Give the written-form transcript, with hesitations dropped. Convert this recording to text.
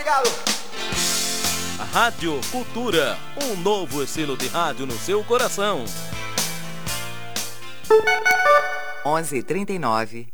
obrigado. Rádio Cultura, um novo estilo de rádio no seu coração. 11h39.